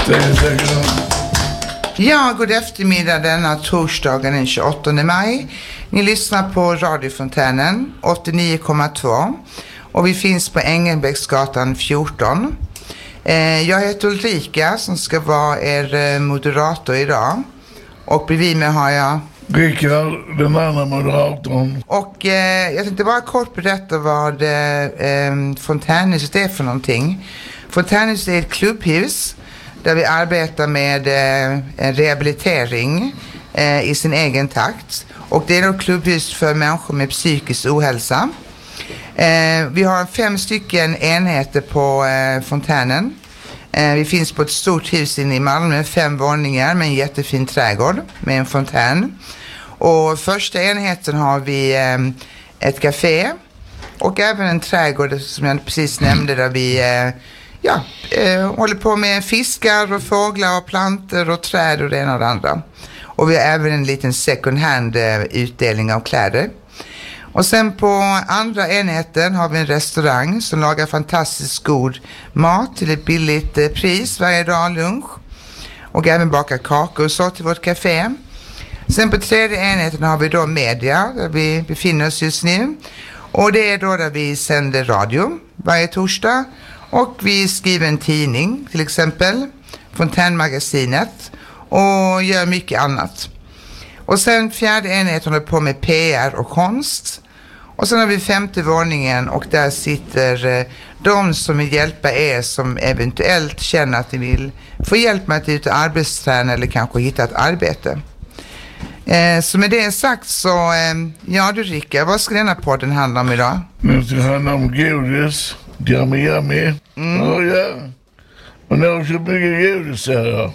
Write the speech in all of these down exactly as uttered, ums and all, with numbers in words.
Ja, god eftermiddag denna torsdagen den tjugoåttonde maj. Ni lyssnar på radiofontänen åttionio komma två och vi finns på Engelbrektsgatan fjorton. Eh, jag heter Ulrika som ska vara er moderator idag. Och bredvid mig har jag Rickard, den andra moderatorn. Och eh, jag tänkte bara kort berätta vad eh, Fontänhuset är för någonting. Fontänhuset är ett klubbhus där vi arbetar med eh, en rehabilitering eh, i sin egen takt. Och det är ett klubbhus för människor med psykisk ohälsa. Eh, vi har fem stycken enheter på eh, Fontänen. Eh, vi finns på ett stort hus inne i Malmö, fem våningar med en jättefin trädgård med en fontän. Och första enheten har vi eh, ett café och även en trädgård som jag precis nämnde där vi eh, ja, eh, håller på med fiskar och fåglar och planter och träd och det ena och det andra. Och vi har även en liten second hand eh, utdelning av kläder. Och sen på andra enheten har vi en restaurang som lagar fantastiskt god mat till ett billigt eh, pris varje dag lunch. Och även bakar kakor och så till vårt café. Sen på tredje enheten har vi då media där vi befinner oss just nu. Och det är då där vi sänder radio varje torsdag. Och vi skriver en tidning till exempel, Fontänmagasinet, och gör mycket annat. Och sen fjärde enheten håller på med P R och konst. Och sen har vi femte våningen och där sitter eh, de som vill hjälpa er som eventuellt känner att de vill få hjälp med att ut och arbetsträna eller kanske hitta ett arbete. Eh, så med det sagt så, eh, ja du Ricka, vad ska denna podden handla om idag? Nu ska det handla om godis, yummy yummy. Mm. Oh, ja. Och nu har vi så mycket godis här.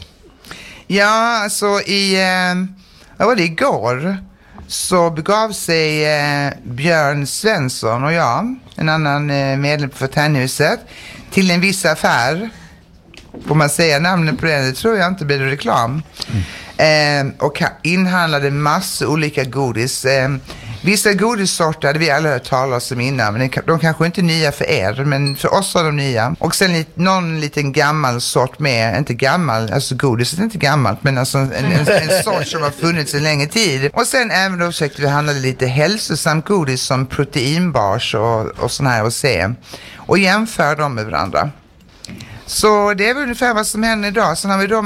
Ja, alltså i, eh, vad var det igår? Så begav sig eh, Björn Svensson och jag, en annan eh, medlem på Fontänhuset, till en viss affär. Får man säga namnet på den? Det tror jag inte blir reklam. Mm. Eh, och inhandlade massor olika godis. Eh, vissa godissorter hade vi alla hört talas om innan, men de kanske inte är nya för er, men för oss var de nya. Och sen lit, någon liten gammal sort med, inte gammal, alltså godiset är inte gammalt, men alltså en, en, en sort som har funnits en längre tid. Och sen även då försökte vi handla lite hälsosamt godis som proteinbars och, och sån här och se. Och jämföra dem med varandra. Så det är väl ungefär vad som händer idag. Sen har vi då